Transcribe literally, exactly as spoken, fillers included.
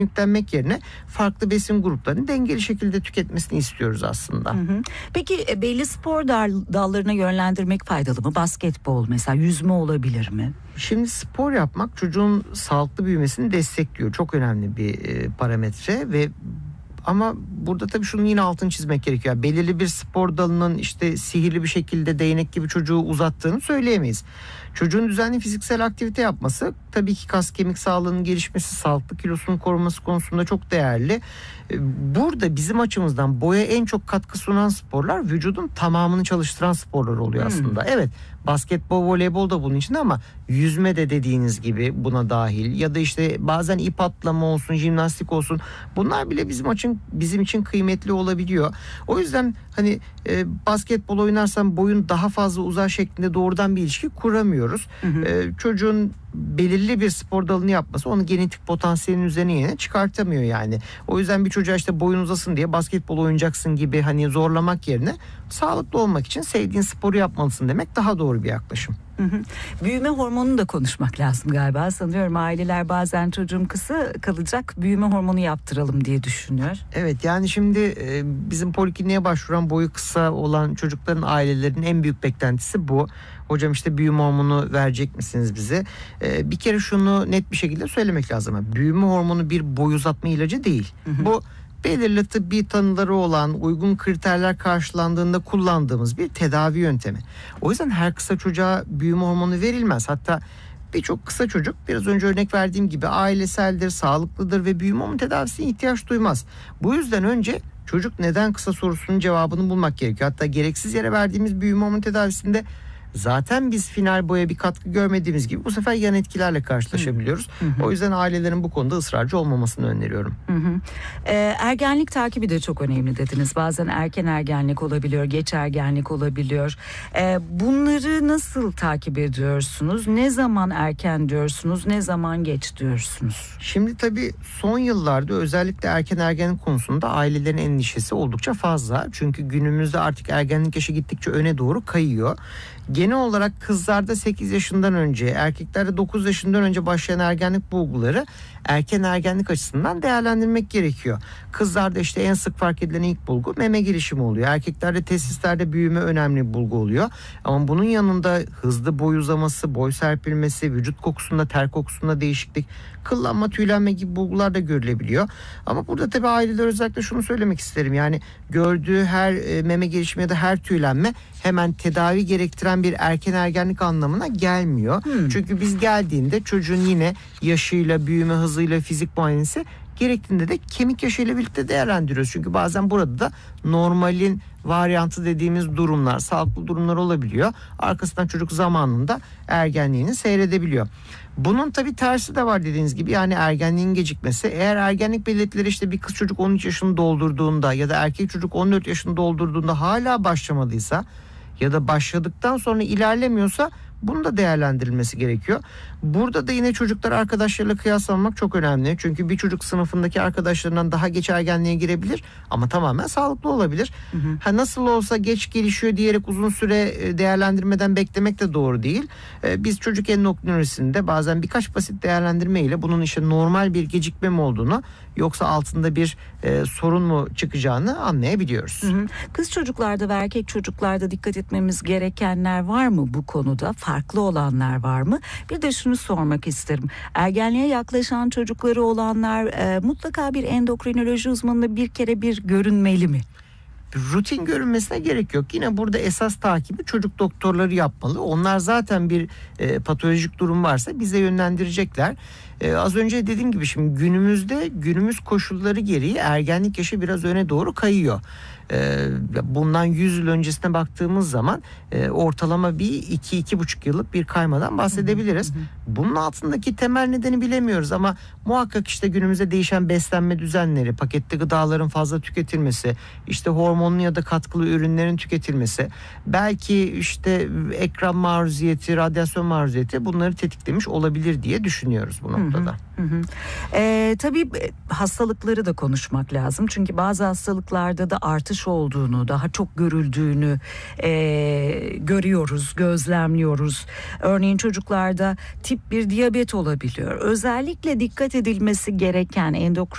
yüklenmek yerine farklı besin gruplarını dengeli şekilde tüketmesini istiyoruz aslında. Hı hı. Peki belli spor dallarına yönlendirmek faydalı mı? Basketbol mesela, yüzme olabilir mi? Şimdi spor yapmak çocuğun sağlıklı büyümesini destekliyor. Çok önemli bir e, parametre ve ama burada tabii şunun yine altını çizmek gerekiyor. Belirli bir spor dalının işte sihirli bir şekilde değnek gibi çocuğu uzattığını söyleyemeyiz. Çocuğun düzenli fiziksel aktivite yapması tabii ki kas kemik sağlığının gelişmesi, sağlıklı kilosunun korunması konusunda çok değerli. Burada bizim açımızdan boya en çok katkı sunan sporlar vücudun tamamını çalıştıran sporlar oluyor aslında. Hmm. Evet, basketbol, voleybol da bunun içinde ama yüzme de dediğiniz gibi buna dahil ya da işte bazen ip atlama olsun, jimnastik olsun, bunlar bile bizim için bizim için kıymetli olabiliyor. O yüzden hani e, basketbol oynarsam boyun daha fazla uzar şeklinde doğrudan bir ilişki kuramıyoruz. Hı hı. E, çocuğun belirli bir spor dalını yapması onu genetik potansiyelin üzerine yine çıkartamıyor yani. O yüzden bir çocuğa işte boyun uzasın diye basketbol oynayacaksın gibi hani zorlamak yerine sağlıklı olmak için sevdiğin sporu yapmalısın demek daha doğru bir yaklaşım. Hı hı. Büyüme hormonunu da konuşmak lazım galiba. Sanıyorum aileler bazen çocuğum kısa kalacak, büyüme hormonu yaptıralım diye düşünüyor. Evet, yani şimdi e, bizim polikliniğe başvuran boyu kısa olan çocukların ailelerinin en büyük beklentisi bu. Hocam işte büyüme hormonu verecek misiniz bize? E, bir kere şunu net bir şekilde söylemek lazım. Büyüme hormonu bir boy uzatma ilacı değil. Hı hı. Bu belirli tıbbi tanıları olan, uygun kriterler karşılandığında kullandığımız bir tedavi yöntemi. O yüzden her kısa çocuğa büyüme hormonu verilmez. Hatta birçok kısa çocuk biraz önce örnek verdiğim gibi aileseldir, sağlıklıdır ve büyüme hormonu tedavisine ihtiyaç duymaz. Bu yüzden önce çocuk neden kısa sorusunun cevabını bulmak gerekiyor. Hatta gereksiz yere verdiğimiz büyüme hormonu tedavisinde zaten biz final boya bir katkı görmediğimiz gibi bu sefer yan etkilerle karşılaşabiliyoruz. Hı hı. O yüzden ailelerin bu konuda ısrarcı olmamasını öneriyorum. Hı hı. Ee, ergenlik takibi de çok önemli dediniz. Bazen erken ergenlik olabiliyor, geç ergenlik olabiliyor. Ee, bunları nasıl takip ediyorsunuz? Ne zaman erken diyorsunuz, ne zaman geç diyorsunuz? Şimdi tabii son yıllarda özellikle erken ergenlik konusunda ailelerin endişesi oldukça fazla. Çünkü günümüzde artık ergenlik yaşı gittikçe öne doğru kayıyor. Genel olarak kızlarda sekiz yaşından önce, erkeklerde dokuz yaşından önce başlayan ergenlik bulguları erken ergenlik açısından değerlendirmek gerekiyor. Kızlarda işte en sık fark edilen ilk bulgu meme gelişimi oluyor. Erkeklerde testislerde büyüme önemli bir bulgu oluyor. Ama bunun yanında hızlı boy uzaması, boy serpilmesi, vücut kokusunda, ter kokusunda değişiklik, kıllanma, tüylenme gibi bulgular da görülebiliyor. Ama burada tabii aileler özellikle şunu söylemek isterim. Yani gördüğü her e, meme gelişimi ya da her tüylenme hemen tedavi gerektiren bir erken ergenlik anlamına gelmiyor. Hmm. Çünkü biz geldiğinde çocuğun yine yaşıyla, büyüme hızıyla, fizik muayenesi gerektiğinde de kemik yaşıyla birlikte değerlendiriyoruz. Çünkü bazen burada da normalin varyantı dediğimiz durumlar, sağlıklı durumlar olabiliyor. Arkasından çocuk zamanında ergenliğini seyredebiliyor. Bunun tabii tersi de var dediğiniz gibi, yani ergenliğin gecikmesi. Eğer ergenlik belirtileri işte bir kız çocuk on üç yaşını doldurduğunda ya da erkek çocuk on dört yaşını doldurduğunda hala başlamadıysa ya da başladıktan sonra ilerlemiyorsa bunun da değerlendirilmesi gerekiyor. Burada da yine çocuklar arkadaşlarıyla kıyaslamak çok önemli. Çünkü bir çocuk sınıfındaki arkadaşlarından daha geç ergenliğe girebilir ama tamamen sağlıklı olabilir. Hı hı. Ha, nasıl olsa geç gelişiyor diyerek uzun süre değerlendirmeden beklemek de doğru değil. Ee, biz çocuk endokrinolojisinde bazen birkaç basit değerlendirme ile bunun işte normal bir gecikme mi olduğunu yoksa altında bir e, sorun mu çıkacağını anlayabiliyoruz. Hı hı. Kız çocuklarda ve erkek çocuklarda dikkat etmemiz gerekenler var mı bu konuda? Farklı olanlar var mı? Bir de şunu sormak isterim. Ergenliğe yaklaşan çocukları olanlar e, mutlaka bir endokrinoloji uzmanına bir kere bir görünmeli mi? Rutin görünmesine gerek yok. Yine burada esas takibi çocuk doktorları yapmalı. Onlar zaten bir e, patolojik durum varsa bize yönlendirecekler. Ee, az önce dediğim gibi şimdi günümüzde günümüz koşulları gereği ergenlik yaşı biraz öne doğru kayıyor. Ee, bundan yüz yıl öncesine baktığımız zaman e, ortalama bir iki iki buçuk yıllık bir kaymadan bahsedebiliriz. Hı hı. Bunun altındaki temel nedeni bilemiyoruz ama muhakkak işte günümüzde değişen beslenme düzenleri, paketli gıdaların fazla tüketilmesi, işte hormonlu ya da katkılı ürünlerin tüketilmesi, belki işte ekran maruziyeti, radyasyon maruziyeti bunları tetiklemiş olabilir diye düşünüyoruz bu noktada. Hı hı. Ee, tabii hastalıkları da konuşmak lazım. Çünkü bazı hastalıklarda da artış olduğunu, daha çok görüldüğünü e, görüyoruz, gözlemliyoruz. Örneğin çocuklarda tip bir diyabet olabiliyor. Özellikle dikkat edilmesi gereken endokrin